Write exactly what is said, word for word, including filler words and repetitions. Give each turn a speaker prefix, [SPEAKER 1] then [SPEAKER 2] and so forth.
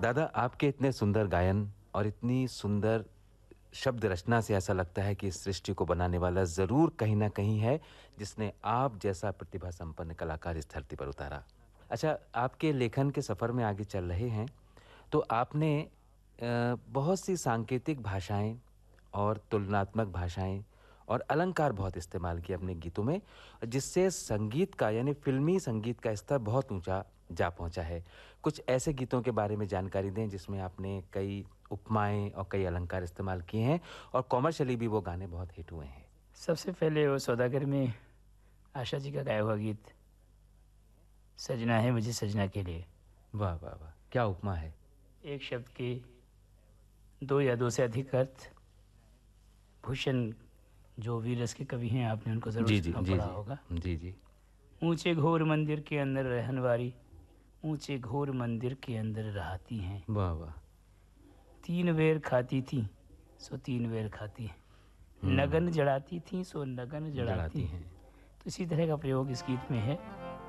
[SPEAKER 1] दादा, आपके इतने सुंदर गायन और इतनी सुंदर शब्द रचना से ऐसा लगता है कि इस सृष्टि को बनाने वाला ज़रूर कहीं न कहीं है, जिसने आप जैसा प्रतिभा संपन्न कलाकार इस धरती पर उतारा। अच्छा, आपके लेखन के सफ़र में आगे चल रहे हैं, तो आपने अ, बहुत सी सांकेतिक भाषाएँ और तुलनात्मक भाषाएँ और अलंकार बहुत इस्तेमाल किए अपने गीतों में, जिससे संगीत का यानी फ़िल्मी संगीत का स्तर बहुत ऊँचा जा पहुँचा है। कुछ ऐसे गीतों के बारे में जानकारी दें जिसमें आपने कई उपमाएँ और कई अलंकार इस्तेमाल किए हैं और कॉमर्शियली भी वो गाने बहुत हिट हुए हैं।
[SPEAKER 2] सबसे पहले वो सौदागर में आशा जी का गाया हुआ गीत, सजना है मुझे सजना के लिए।
[SPEAKER 1] वाह, वाह, वाह! क्या उपमा है।
[SPEAKER 2] एक शब्द के दो या दो से अधिक अर्थ। भूषण जो वीर रस के कवि हैं, आपने उनको ज़रूर
[SPEAKER 1] जी, जी,
[SPEAKER 2] सुना
[SPEAKER 1] जी,
[SPEAKER 2] पढ़ा
[SPEAKER 1] जी।
[SPEAKER 2] होगा।
[SPEAKER 1] जी, जी।
[SPEAKER 2] ऊँचे घोर मंदिर के अंदर रहन वारी, ऊँचे घोर मंदिर के अंदर रहती हैं।
[SPEAKER 1] वाह, वाह!
[SPEAKER 2] तीन वेर खाती थीं, सो तीन वेर खाती हैं।
[SPEAKER 1] हुँ,
[SPEAKER 2] नगन जड़ाती थीं, सो नगन जड़ाती
[SPEAKER 1] जड़ाती
[SPEAKER 2] हैं।
[SPEAKER 1] हैं।
[SPEAKER 2] तो इसी तरह का प्रयोग इस गीत में है।